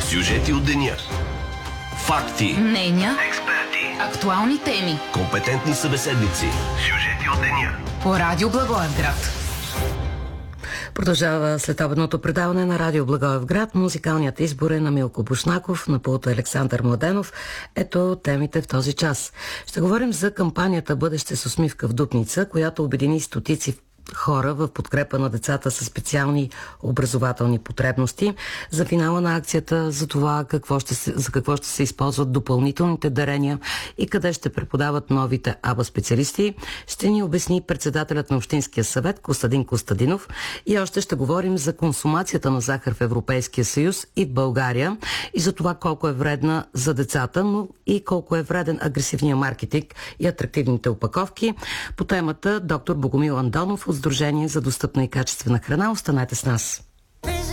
Сюжети от деня. Факти. Мнения. Експерти. Актуални теми. Компетентни събеседници. Сюжети от деня. По Радио Благоевград. Продължава следобедното предаване на Радио Благоевград. Музикалният избор е на Милко Бушнаков, на пулта Александър Младенов. Ето темите в този час. Ще говорим за кампанията "Бъдеще с усмивка в Дупница", която обедини стотици хора в подкрепа на децата със специални образователни потребности, за финала на акцията, за това за какво ще се използват допълнителните дарения и къде ще преподават новите АБА специалисти, ще ни обясни председателят на Общинския съвет Костадин Костадинов. И още ще говорим за консумацията на захар в Европейския съюз и в България и за това колко е вредна за децата, но и колко е вреден агресивния маркетинг и атрактивните опаковки. По темата доктор Богомил Андонов от Сдружение за достъпна и качествена храна. Останете с нас.